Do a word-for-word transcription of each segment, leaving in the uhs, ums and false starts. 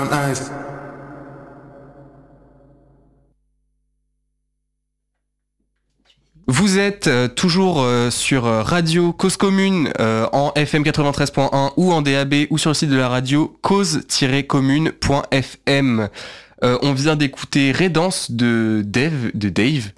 Nice. Vous êtes euh, toujours euh, sur euh, Radio Cause Commune euh, en F M quatre-vingt-treize point un ou en D A B ou sur le site de la radio cause tiret commune point f m. Euh, on vient d'écouter Redance de Dave, de Dave.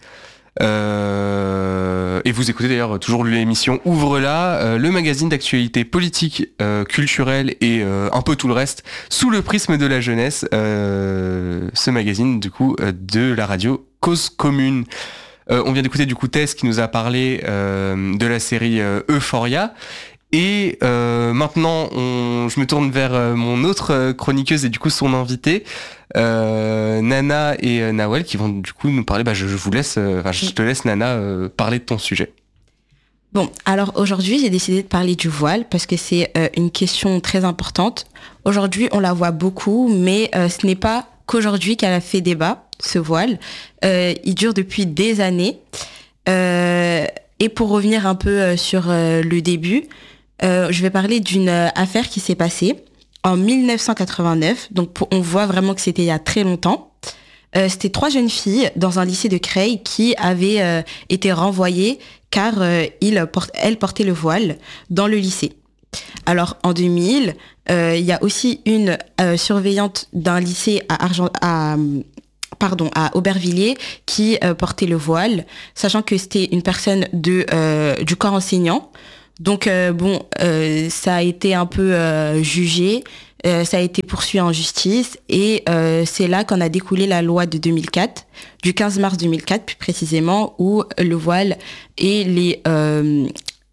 Euh, et vous écoutez d'ailleurs toujours l'émission Ouvre-la, euh, le magazine d'actualité politique, euh, culturelle et euh, un peu tout le reste sous le prisme de la jeunesse. Euh, ce magazine du coup euh, de la radio Cause Commune. Euh, on vient d'écouter du coup Tess qui nous a parlé euh, de la série euh, Euphoria. Et euh, maintenant, on, je me tourne vers euh, mon autre euh, chroniqueuse et du coup son invitée, euh, Nana et euh, Nawel, qui vont du coup nous parler. Bah, je, je vous laisse, enfin, euh, je te laisse Nana euh, parler de ton sujet. Bon, alors aujourd'hui, j'ai décidé de parler du voile parce que c'est euh, une question très importante. Aujourd'hui, on la voit beaucoup, mais euh, ce n'est pas qu'aujourd'hui qu'elle a fait débat, ce voile. Euh, il dure depuis des années. Euh, et pour revenir un peu euh, sur euh, le début, euh, je vais parler d'une euh, affaire qui s'est passée en dix-neuf cent quatre-vingt-neuf. Donc pour, on voit vraiment que c'était il y a très longtemps. Euh, c'était trois jeunes filles dans un lycée de Creil qui avaient euh, été renvoyées car euh, ils port- elles portaient le voile dans le lycée. Alors en deux mille, euh, il y a aussi une euh, surveillante d'un lycée à, Argent- à, pardon, à Aubervilliers qui euh, portait le voile, sachant que c'était une personne de, euh, du corps enseignant. Donc euh, bon, euh, ça a été un peu euh, jugé, euh, ça a été poursuivi en justice et euh, c'est là qu'en a découlé la loi de deux mille quatre, du quinze mars deux mille quatre plus précisément, où le voile et les euh,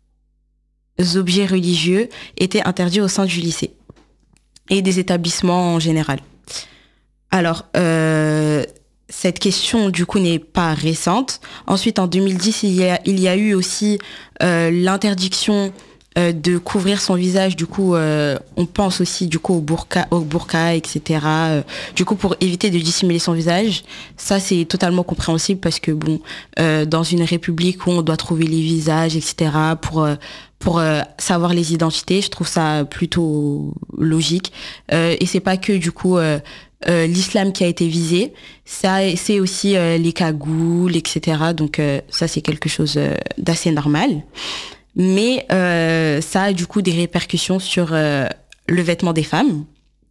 objets religieux étaient interdits au sein du lycée et des établissements en général. Alors, euh, cette question, du coup, n'est pas récente. Ensuite, en deux mille dix, il y a, il y a eu aussi euh, l'interdiction euh, de couvrir son visage. Du coup, euh, on pense aussi du coup au burqa, au burqa, et cetera. Euh, du coup, pour éviter de dissimuler son visage. Ça, c'est totalement compréhensible parce que, bon, euh, dans une république où on doit trouver les visages, et cetera, pour... Euh, pour euh, savoir les identités, je trouve ça plutôt logique. Euh, et c'est pas que, du coup... Euh, Euh, l'islam qui a été visé, ça c'est aussi euh, les cagoules, et cetera. Donc euh, ça c'est quelque chose euh, d'assez normal, mais euh, ça a du coup des répercussions sur euh, le vêtement des femmes.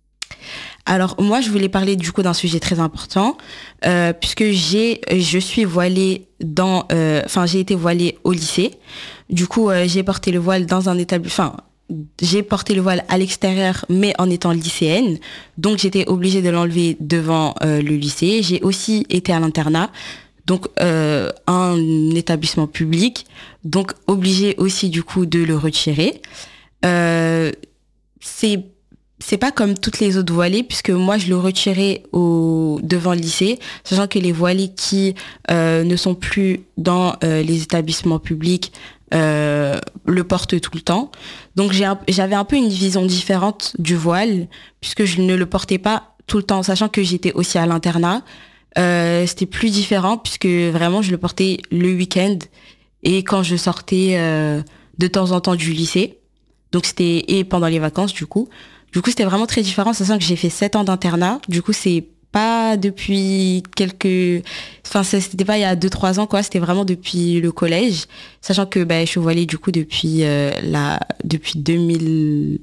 Alors moi je voulais parler du coup d'un sujet très important euh, puisque j'ai, je suis voilée dans, enfin euh, j'ai été voilée au lycée. Du coup euh, j'ai porté le voile dans un établissement. Enfin, j'ai porté le voile à l'extérieur, mais en étant lycéenne. Donc, j'étais obligée de l'enlever devant euh, le lycée. J'ai aussi été à l'internat, donc euh, un établissement public. Donc, obligée aussi, du coup, de le retirer. Euh, c'est c'est pas comme toutes les autres voilées, puisque moi, je le retirais au, devant le lycée, sachant que les voilées qui euh, ne sont plus dans euh, les établissements publics Euh, le porte tout le temps. Donc j'ai un, j'avais un peu une vision différente du voile puisque je ne le portais pas tout le temps, sachant que j'étais aussi à l'internat. Euh, c'était plus différent puisque vraiment je le portais le week-end et quand je sortais euh, de temps en temps du lycée. Donc c'était et pendant les vacances du coup. Du coup c'était vraiment très différent, sachant que j'ai fait sept ans d'internat. Du coup c'est pas depuis quelques... Enfin, c'était pas il y a deux trois ans, quoi. C'était vraiment depuis le collège. Sachant que bah, je suis voilée, du coup, depuis, euh, la... depuis deux mille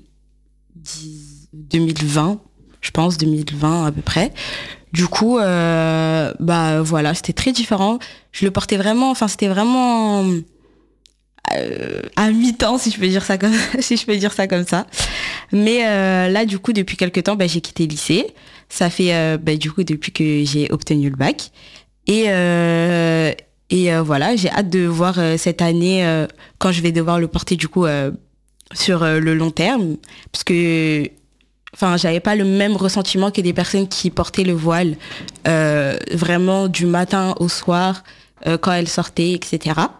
dix... deux mille vingt, je pense, deux mille vingt à peu près. Du coup, euh, bah voilà, c'était très différent. Je le portais vraiment... Enfin, c'était vraiment... Euh, à mi-temps, si je peux dire ça comme, si je peux dire ça comme ça. Mais euh, là, du coup, depuis quelques temps, bah, j'ai quitté le lycée. Ça fait euh, bah, du coup depuis que j'ai obtenu le bac. Et, euh, et euh, voilà, j'ai hâte de voir euh, cette année euh, quand je vais devoir le porter du coup euh, sur euh, le long terme. Parce que enfin, j'avais pas le même ressentiment que des personnes qui portaient le voile euh, vraiment du matin au soir euh, quand elles sortaient, et cetera.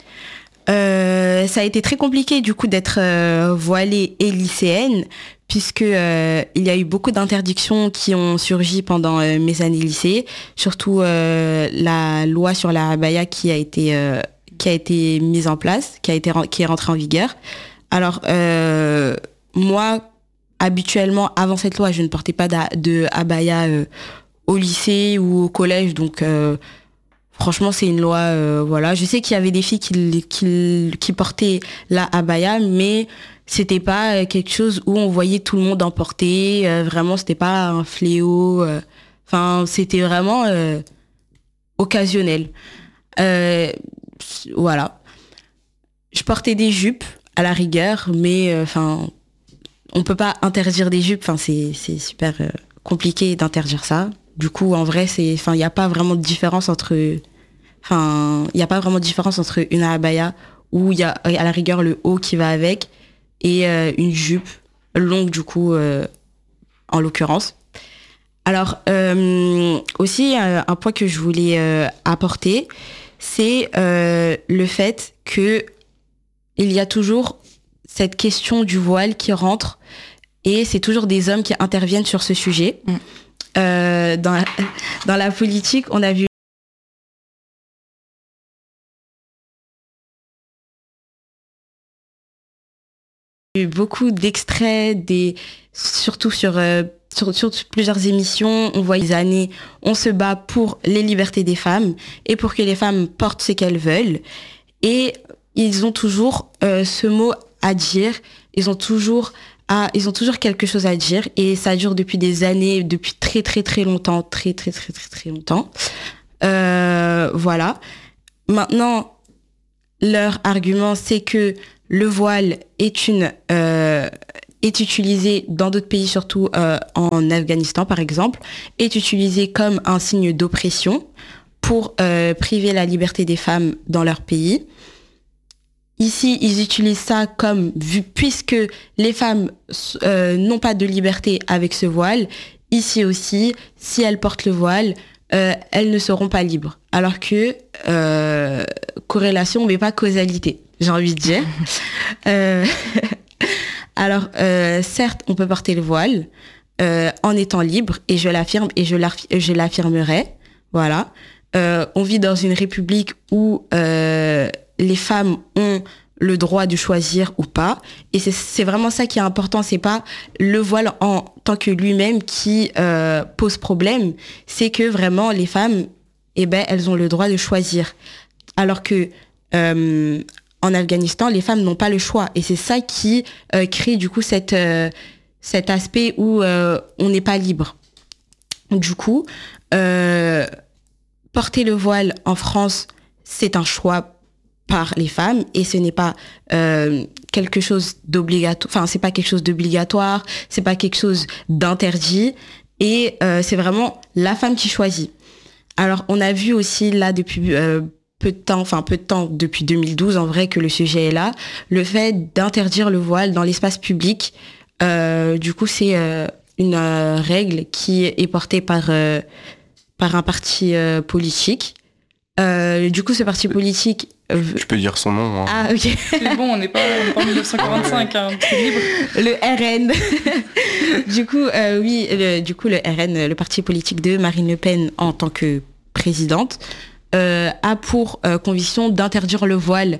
Euh, ça a été très compliqué du coup d'être euh, voilée et lycéenne puisque euh, il y a eu beaucoup d'interdictions qui ont surgi pendant euh, mes années lycée, surtout euh, la loi sur la abaya qui a été euh, qui a été mise en place, qui a été qui est rentrée en vigueur. Alors euh, moi habituellement, avant cette loi, je ne portais pas d'a- de abaya euh, au lycée ou au collège, donc euh, franchement, c'est une loi, euh, voilà. Je sais qu'il y avait des filles qui, qui, qui portaient la abaya, mais c'était pas quelque chose où on voyait tout le monde en porter. Euh, vraiment, c'était pas un fléau. euh, Enfin, c'était vraiment euh, occasionnel. Euh, voilà. Je portais des jupes à la rigueur, mais enfin, euh, on peut pas interdire des jupes. Enfin, c'est c'est super euh, compliqué d'interdire ça. Du coup, en vrai, c'est, enfin, il n'y a pas vraiment de différence entre, enfin, il y a pas vraiment de différence entre une abaya où il y a à la rigueur le haut qui va avec et euh, une jupe longue du coup, euh, en l'occurrence. Alors euh, aussi euh, un point que je voulais euh, apporter, c'est euh, le fait que il y a toujours cette question du voile qui rentre et c'est toujours des hommes qui interviennent sur ce sujet. Mm. Euh, dans, la, dans la politique, on a vu beaucoup d'extraits, des, surtout sur, euh, sur, sur plusieurs émissions. On voit les années, on se bat pour les libertés des femmes et pour que les femmes portent ce qu'elles veulent. Et ils ont toujours euh, ce mot à dire. Ils ont toujours à, ils ont toujours quelque chose à dire et ça dure depuis des années, depuis très très très longtemps, très très très très très longtemps. Euh, voilà. Maintenant, leur argument, c'est que le voile est une euh, est utilisé dans d'autres pays, surtout euh, en Afghanistan par exemple, est utilisé comme un signe d'oppression pour euh, priver la liberté des femmes dans leur pays. Ici, ils utilisent ça comme, vu, puisque les femmes euh, n'ont pas de liberté avec ce voile, ici aussi, si elles portent le voile, euh, elles ne seront pas libres. Alors que, euh, corrélation, mais pas causalité, j'ai envie de dire. euh, alors, euh, certes, on peut porter le voile euh, en étant libre, et je l'affirme, et je, je l'affirmerai, voilà. Euh, on vit dans une république où euh, les femmes ont le droit de choisir ou pas. Et c'est, c'est vraiment ça qui est important. C'est pas le voile en tant que lui-même qui euh, pose problème. C'est que vraiment, les femmes, eh ben, elles ont le droit de choisir. Alors que euh, en Afghanistan, les femmes n'ont pas le choix. Et c'est ça qui euh, crée du coup cette, euh, cet aspect où euh, on n'est pas libre. Du coup, euh, porter le voile en France, c'est un choix par les femmes et ce n'est pas euh, quelque chose d'obligatoire. Enfin, c'est pas quelque chose d'obligatoire, c'est pas quelque chose d'interdit et euh, c'est vraiment la femme qui choisit. Alors, on a vu aussi là depuis euh, peu de temps, enfin peu de temps depuis deux mille douze en vrai que le sujet est là, le fait d'interdire le voile dans l'espace public. Euh, du coup, c'est euh, une euh, règle qui est portée par euh, par un parti euh, politique. Euh, du coup, ce parti politique... Euh, je peux dire son nom. Hein. Ah, ok. C'est bon, on n'est pas, pas en dix-neuf cent quarante-cinq, hein, c'est libre. Le R N. du coup, euh, oui, le, du coup, le R N, le parti politique de Marine Le Pen en tant que présidente, euh, a pour euh, conviction d'interdire le voile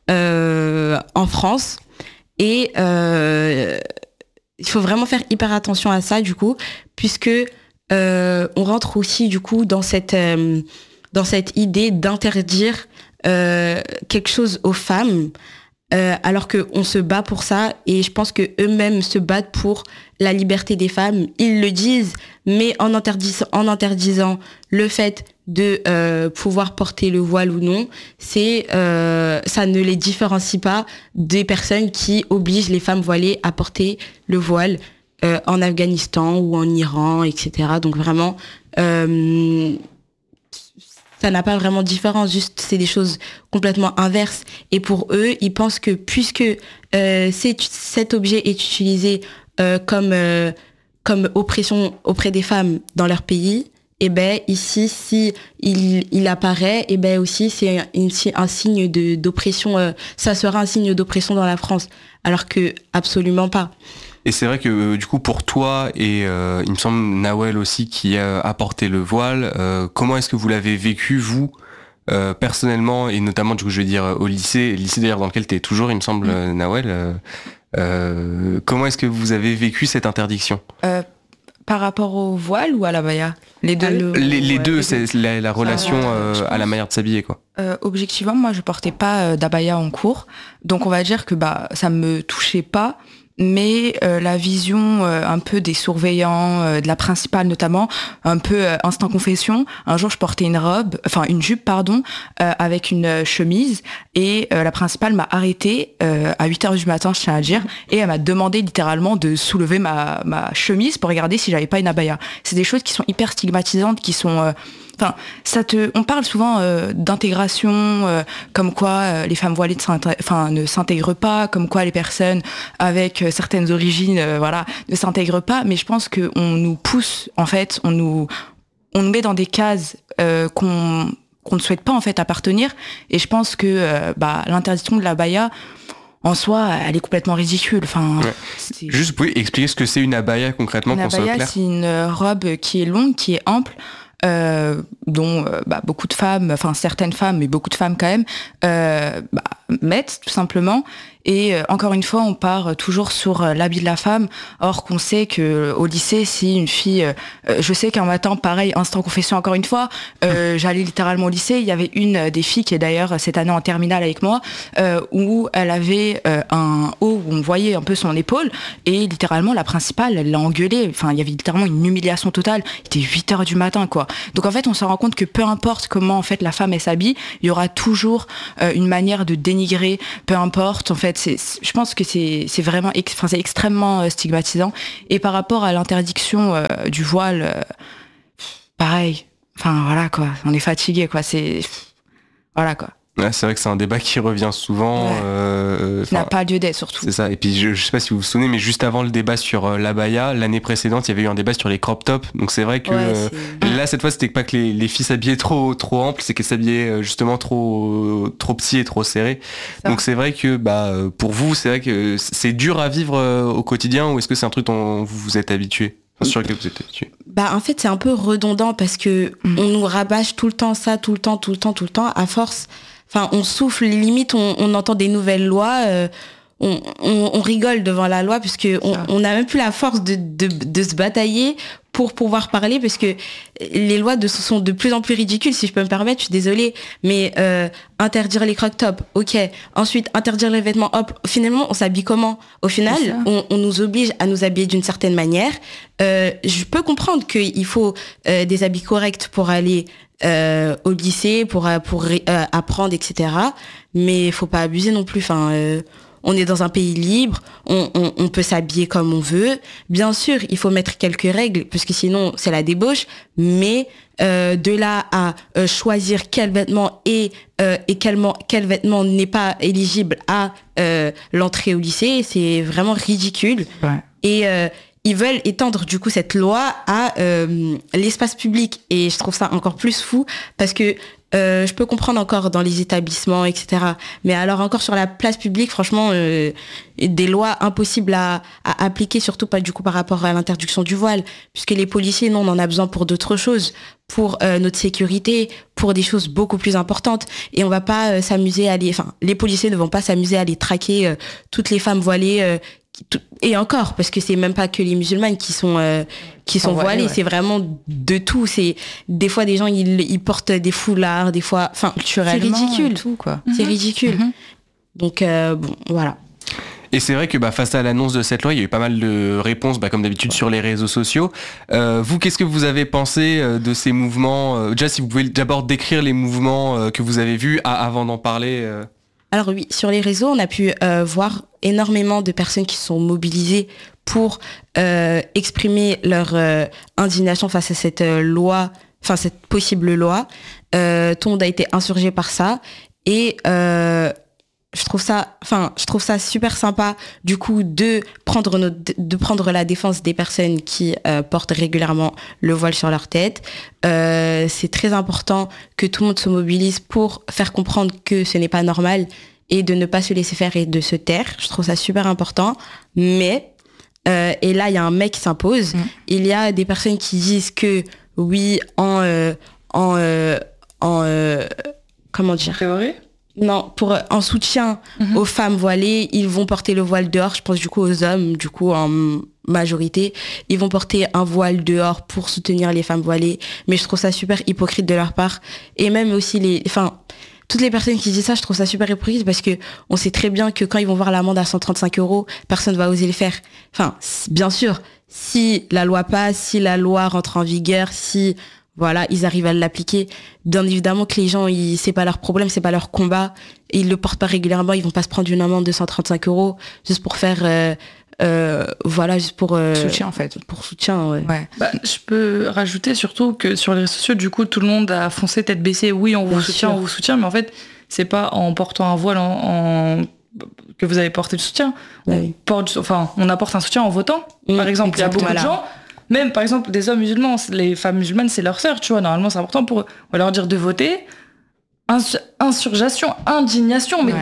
euh, en France. Et euh, il faut vraiment faire hyper attention à ça, du coup, puisque euh, on rentre aussi, du coup, dans cette... Euh, dans cette idée d'interdire euh, quelque chose aux femmes, euh, alors qu'on se bat pour ça, et je pense qu'eux-mêmes se battent pour la liberté des femmes. Ils le disent, mais en interdisant, en interdisant le fait de euh, pouvoir porter le voile ou non, c'est, euh, ça ne les différencie pas des personnes qui obligent les femmes voilées à porter le voile euh, en Afghanistan ou en Iran, et cetera. Donc vraiment... Euh, ça n'a pas vraiment de différence, juste c'est des choses complètement inverses. Et pour eux, ils pensent que puisque euh, c'est, cet objet est utilisé euh, comme, euh, comme oppression auprès des femmes dans leur pays, et eh ben ici, si il, il apparaît, et eh ben aussi c'est un, un signe de, d'oppression, euh, ça sera un signe d'oppression dans la France, alors que absolument pas. Et c'est vrai que euh, du coup pour toi et euh, il me semble Nawel aussi qui a apporté le voile, euh, comment est-ce que vous l'avez vécu vous euh, personnellement, et notamment du coup je vais dire au lycée, le lycée d'ailleurs dans lequel tu es toujours, il me semble, mmh. Nawel, euh, euh, comment est-ce que vous avez vécu cette interdiction ? euh, Par rapport au voile ou à l'abaya ? Les deux. Le, les, les ouais, deux, les c'est deux. la, la relation euh, à la manière de s'habiller, quoi. Euh, objectivement, moi, je portais pas euh, d'abaya en cours, donc on va dire que bah ça me touchait pas. Mais euh, la vision euh, un peu des surveillants, euh, de la principale notamment, un peu euh, instant confession. Un jour, je portais une robe, enfin une jupe, pardon, euh, avec une euh, chemise, et euh, la principale m'a arrêtée euh, à huit heures du matin, je tiens à dire, et elle m'a demandé littéralement de soulever ma, ma chemise pour regarder si j'avais pas une abaya. C'est des choses qui sont hyper stigmatisantes, qui sont... Euh, Enfin, ça te, on parle souvent euh, d'intégration, euh, comme quoi euh, les femmes voilées enfin, ne s'intègrent pas, comme quoi les personnes avec euh, certaines origines, euh, voilà, ne s'intègrent pas. Mais je pense que on nous pousse, en fait, on nous, on nous met dans des cases euh, qu'on, qu'on ne souhaite pas en fait appartenir. Et je pense que euh, bah, l'interdiction de l'abaya, en soi, elle est complètement ridicule. Enfin, ouais. Juste, vous pouvez expliquer ce que c'est une abaya concrètement, une qu'on soit clair ? Une abaya, c'est une robe qui est longue, qui est ample. Euh, dont euh, bah, beaucoup de femmes, enfin certaines femmes, mais beaucoup de femmes quand même, euh, bah, mettent tout simplement. Et euh, encore une fois, on part toujours sur euh, l'habit de la femme, or qu'on sait que au lycée, si une fille, euh, je sais qu'un matin, pareil, instant confession encore une fois, euh, j'allais littéralement au lycée, il y avait une des filles qui est d'ailleurs cette année en terminale avec moi, euh, où elle avait euh, un haut où on voyait un peu son épaule, et littéralement la principale, elle l'a engueulée, enfin il y avait littéralement une humiliation totale, il était huit heures du matin quoi. Donc en fait, on se rend compte que peu importe comment en fait la femme elle s'habille, il y aura toujours euh, une manière de dénigrer, peu importe en fait. C'est, je pense que c'est, c'est vraiment ex, enfin, c'est extrêmement euh, stigmatisant. Et par rapport à l'interdiction euh, du voile, euh, pareil. Enfin voilà quoi, on est fatigué quoi. C'est voilà quoi. Ouais, c'est vrai que c'est un débat qui revient souvent. Ouais. Euh, qui n'a pas lieu d'être surtout. C'est ça. Et puis je, je sais pas si vous vous souvenez, mais juste avant le débat sur euh, l'abaya, l'année précédente, il y avait eu un débat sur les crop tops. Donc c'est vrai que Ouais, euh, c'est... là cette fois, c'était pas que les, les filles s'habillaient trop trop amples, c'est qu'elles s'habillaient justement trop trop petits et trop serrés. Ça. Donc c'est vrai que bah pour vous, c'est vrai que c'est dur à vivre euh, au quotidien, ou est-ce que c'est un truc dont vous vous êtes habitué? Enfin, sur lequel vous êtes habitué? Bah en fait c'est un peu redondant parce que mm. on nous rabâche tout le temps ça, tout le temps, tout le temps, tout le temps. À force, enfin on souffle, limite on, on entend des nouvelles lois, euh, on, on, on rigole devant la loi parce que on, on a même plus la force de, de, de se batailler pour pouvoir parler, parce que les lois de, sont de plus en plus ridicules, si je peux me permettre, je suis désolée, mais euh, interdire les crop tops, ok, ensuite interdire les vêtements, hop, finalement on s'habille comment? Au final, on, on nous oblige à nous habiller d'une certaine manière. Euh, je peux comprendre qu'il faut euh, des habits corrects pour aller euh, au lycée, pour, pour euh, apprendre, et cetera. Mais il faut pas abuser non plus, enfin... Euh, on est dans un pays libre, on, on, on peut s'habiller comme on veut. Bien sûr, il faut mettre quelques règles, parce que sinon, c'est la débauche. Mais euh, de là à euh, choisir quel vêtement est euh, et quel, quel vêtement n'est pas éligible à euh, l'entrée au lycée, c'est vraiment ridicule. Ouais. Et euh, ils veulent étendre du coup cette loi à euh, l'espace public. Et je trouve ça encore plus fou, parce que Euh, je peux comprendre encore dans les établissements, et cetera. Mais alors encore sur la place publique, franchement, euh, des lois impossibles à, à appliquer, surtout pas du coup par rapport à l'interdiction du voile, puisque les policiers, non, on en a besoin pour d'autres choses, pour euh, notre sécurité, pour des choses beaucoup plus importantes. Et on va pas euh, s'amuser à les, enfin, les policiers ne vont pas s'amuser à aller traquer euh, toutes les femmes voilées. Euh, Et encore, parce que c'est même pas que les musulmanes qui sont euh, qui sont voilées, ouais. C'est vraiment de tout. C'est des fois des gens ils, ils portent des foulards, des fois, enfin c'est ridicule, tout quoi. C'est mm-hmm. ridicule. Mm-hmm. Donc euh, bon, voilà. Et c'est vrai que bah, face à l'annonce de cette loi, il y a eu pas mal de réponses, bah, comme d'habitude, sur les réseaux sociaux. Euh, vous, qu'est-ce que vous avez pensé euh, de ces mouvements euh, Déjà, si vous pouvez d'abord décrire les mouvements euh, que vous avez vus à, avant d'en parler. Euh... Alors oui, sur les réseaux, on a pu euh, voir énormément de personnes qui sont mobilisées pour euh, exprimer leur euh, indignation face à cette euh, loi, enfin cette possible loi. Euh, tout le monde a été insurgé par ça, et euh, je trouve ça, enfin je trouve ça super sympa du coup de prendre notre, de prendre la défense des personnes qui euh, portent régulièrement le voile sur leur tête. Euh, c'est très important que tout le monde se mobilise pour faire comprendre que ce n'est pas normal, et de ne pas se laisser faire et de se taire. Je trouve ça super important. Mais, euh, et là, il y a un mec qui s'impose. Mmh. Il y a des personnes qui disent que, oui, en... Euh, en, euh, en euh, comment dire, Théorie. non, pour en soutien Mhm. aux femmes voilées, ils vont porter le voile dehors. Je pense du coup aux hommes, du coup en majorité, ils vont porter un voile dehors pour soutenir les femmes voilées. Mais je trouve ça super hypocrite de leur part. Et même aussi les, enfin, toutes les personnes qui disent ça, je trouve ça super hypocrite parce que on sait très bien que quand ils vont voir l'amende à cent trente-cinq euros, personne va oser le faire. Enfin, c- bien sûr, si la loi passe, si la loi rentre en vigueur, si voilà, ils arrivent à l'appliquer. Bien évidemment que les gens, ils, c'est pas leur problème, c'est pas leur combat. Et ils le portent pas régulièrement, ils vont pas se prendre une amende de cent trente-cinq euros juste pour faire, euh, euh, voilà, juste pour euh, Soutien en fait. pour soutien. Ouais. Ouais. Bah, je peux rajouter surtout que sur les réseaux sociaux, du coup, tout le monde a foncé tête baissée. Oui, on vous Bien soutient, sûr. on vous soutient, mais en fait, c'est pas en portant un voile en, en- que vous allez porter le soutien. Bah On oui. porte, enfin, on apporte un soutien en votant. Mmh, Par exemple, il y a beaucoup exactement. de gens, même par exemple des hommes musulmans, les femmes musulmanes, c'est leur sœur, tu vois. Normalement, c'est important pour eux. On va leur dire de voter. Ins- insurgation, indignation, mais Ouais.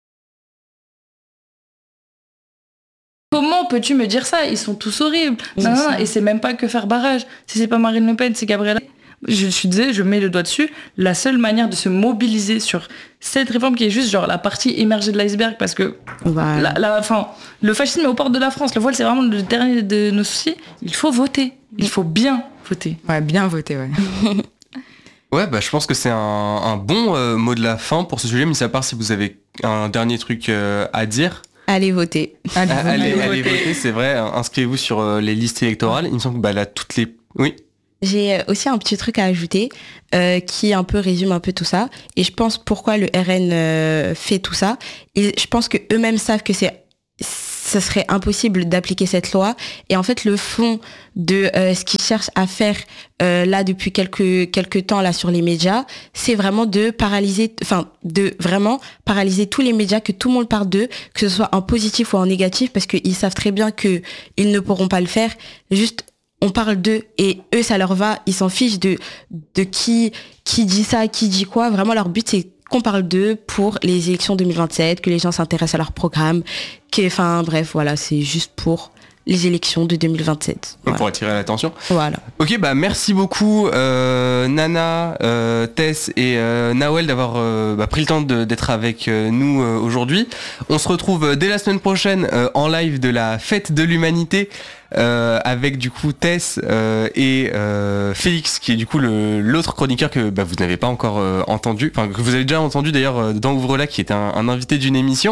comment peux-tu me dire ça? Ils sont tous horribles. C'est Non, non, ça. non, et c'est même pas que faire barrage. Si c'est pas Marine Le Pen, c'est Gabriella. Je suis désolée, je mets le doigt dessus. La seule manière de se mobiliser sur cette réforme qui est juste genre la partie émergée de l'iceberg, parce que Voilà. la, la, enfin, le fascisme est aux portes de la France. Le voile, c'est vraiment le dernier de nos soucis. Il faut voter. Il faut bien voter. Ouais, bien voté, ouais. Ouais, bah je pense que c'est un, un bon euh, mot de la fin pour ce sujet, mis à part si vous avez un dernier truc euh, à dire. Allez voter. Allez, Ah, allez, voter. allez voter, c'est vrai, hein, inscrivez-vous sur euh, les listes électorales. Il me semble que bah, là, toutes les... Oui. J'ai aussi un petit truc à ajouter euh, qui un peu résume un peu tout ça. Et je pense pourquoi le R N euh, fait tout ça. Et je pense que eux-mêmes savent que c'est, ça serait impossible d'appliquer cette loi. Et en fait, le fond de euh, ce qu'ils cherchent à faire euh, là depuis quelques quelques temps là sur les médias, c'est vraiment de paralyser, enfin de vraiment paralyser tous les médias, que tout le monde parle d'eux, que ce soit en positif ou en négatif, parce qu'ils savent très bien que ils ne pourront pas le faire. Juste on parle d'eux et eux ça leur va, ils s'en fichent de de qui qui dit ça, qui dit quoi. Vraiment leur but c'est qu'on parle d'eux pour les élections deux mille vingt-sept, que les gens s'intéressent à leur programme, que enfin bref voilà, c'est juste pour les élections de deux mille vingt-sept. Voilà. Pour attirer l'attention. Voilà. Ok, bah merci beaucoup euh, Nana, euh, Tess et euh, Nawel d'avoir euh, bah, pris le temps de- d'être avec euh, nous euh, aujourd'hui. On se retrouve euh, dès la semaine prochaine euh, en live de la Fête de l'Humanité euh, avec du coup Tess euh, et euh, Félix qui est du coup le- l'autre chroniqueur que bah, vous n'avez pas encore euh, entendu, enfin que vous avez déjà entendu d'ailleurs euh, dans Ouvre-la, qui était un, un invité d'une émission.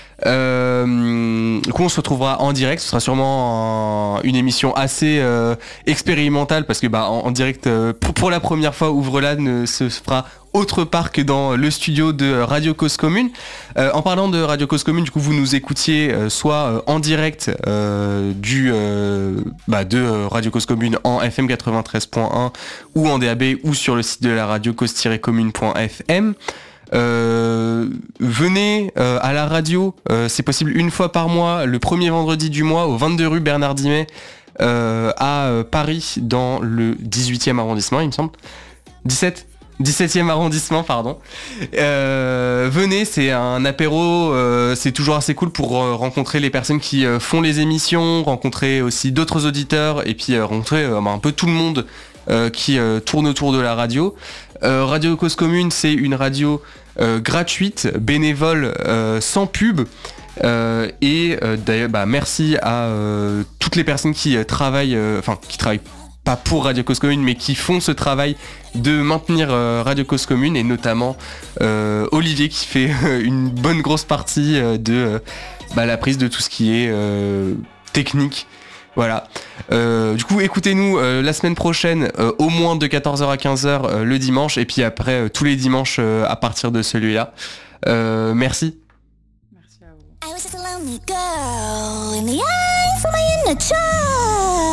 Euh, du coup, on se retrouvera en direct. Ce sera sûrement un- une émission assez euh, expérimentale parce que bah, en, en direct, euh, pour, pour la première fois, Ouvre-la ne se fera autre part que dans le studio de Radio Cause Commune. Euh, en parlant de Radio Cause Commune, du coup, vous nous écoutiez euh, soit euh, en direct euh, du euh, bah, de euh, Radio Cause Commune en F M quatre-vingt-treize point un ou en D A B ou sur le site de la radio cause tiret commune point F M. Euh, venez euh, à la radio, euh, c'est possible une fois par mois, le premier vendredi du mois, au vingt-deux rue Bernard Dimet, euh, à euh, Paris, dans le dix-huitième arrondissement, il me semble. dix-sept dix-septième arrondissement, pardon. Euh, venez, c'est un apéro, euh, c'est toujours assez cool pour euh, rencontrer les personnes qui euh, font les émissions, rencontrer aussi d'autres auditeurs et puis euh, rencontrer euh, bah, un peu tout le monde euh, qui euh, tourne autour de la radio. Euh, Radio Cause Commune, c'est une radio euh, gratuite, bénévole, euh, sans pub. Euh, et euh, d'ailleurs, bah, merci à euh, toutes les personnes qui euh, travaillent, euh, enfin qui travaillent pas pour Radio Cause Commune, mais qui font ce travail de maintenir euh, Radio Cause Commune, et notamment euh, Olivier qui fait euh, une bonne grosse partie euh, de euh, bah, la prise de tout ce qui est euh, technique. Voilà. Euh, du coup, écoutez-nous euh, la semaine prochaine, euh, au moins de quatorze heures à quinze heures euh, le dimanche, et puis après euh, tous les dimanches euh, à partir de celui-là. Euh, merci. Merci à vous. I was just a lonely girl in the eyes of my inner child.